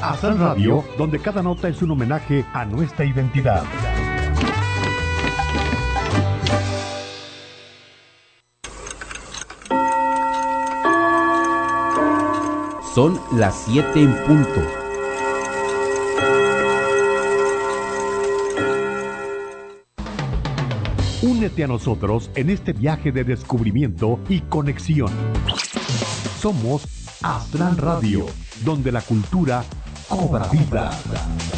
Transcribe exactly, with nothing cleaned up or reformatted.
Aztlán Radio, donde cada nota es un homenaje a nuestra identidad. Son las siete en punto. Únete a nosotros en este viaje de descubrimiento y conexión. Somos Aztlán Radio, donde la cultura cobra vida.